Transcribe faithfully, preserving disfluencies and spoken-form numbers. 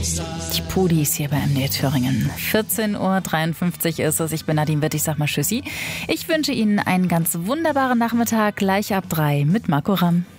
Die Pudis hier bei M D R Thüringen. vierzehn Uhr dreiundfünfzig ist es. Ich bin Nadine Witt, ich sag mal Tschüssi. Ich wünsche Ihnen einen ganz wunderbaren Nachmittag, gleich ab drei mit Marco Ramm.